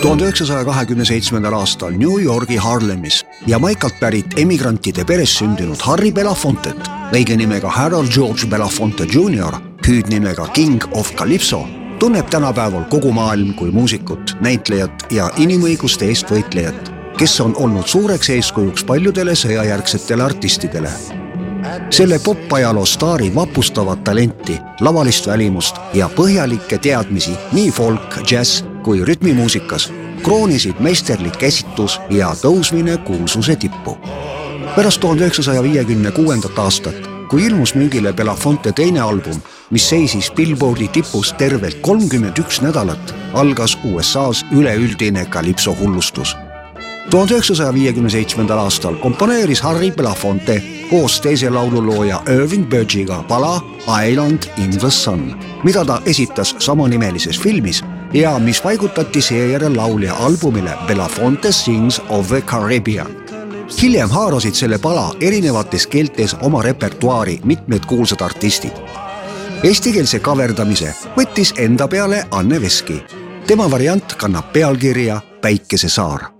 1927. aastal New Yorgi Harlemis Jamaikalt pärit emigrantide peres sündinud Harry Belafontet, õige nimega Harold George Belafonte Jr., hüüdnimega King of Calypso, tunneb tänapäeval kogu maailm kui muusikut, näitlejat ja inimõiguste eest võitlejat, kes on olnud suureks eeskujuks paljudele sõjajärgsetele artistidele. Selle popajaloo staari vapustavat talenti, lavalist välimust ja põhjalikke teadmisi nii folk, jazz kui rütmimuusikas kroonisid meisterlik esitus ja tõusmine kuulsuse tippu. Pärast 1956. aastat, kui ilmus müügile Belafonte teine album, mis seisis Billboardi tipus tervelt 31 nädalat, algas USA's üleüldine Calypso hullustus. 1957. aastal komponeeris Harry Belafonte koos teise laululooja Irving Bergiga pala Island in the Sun, mida ta esitas samanimelises filmis ja mis paigutati seejärel laulja albumile Belafonte Sings of the Caribbean. Hiljem haarasid selle pala erinevates keeltes oma repertuaari mitmed kuulsad artistid. Eestikeelse kaverdamise võttis enda peale Anne Veski. Tema variant kannab pealkirja Päikesesaar.